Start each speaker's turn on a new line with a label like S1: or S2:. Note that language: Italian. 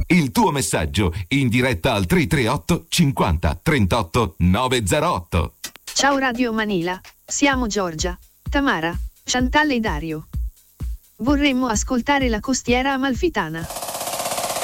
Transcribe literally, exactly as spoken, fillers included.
S1: Il tuo messaggio in diretta al tre tre otto cinquanta trentotto novecentotto.
S2: Ciao Radio Manila, siamo Giorgia, Tamara, Chantal e Dario. Vorremmo ascoltare la Costiera Amalfitana.